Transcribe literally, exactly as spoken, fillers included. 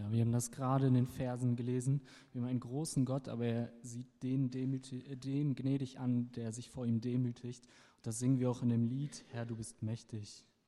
Ja, wir haben das gerade in den Versen gelesen. Wir haben einen großen Gott, aber er sieht den, demütig, äh, den gnädig an, der sich vor ihm demütigt. Und das singen wir auch in dem Lied, Herr, du bist mächtig.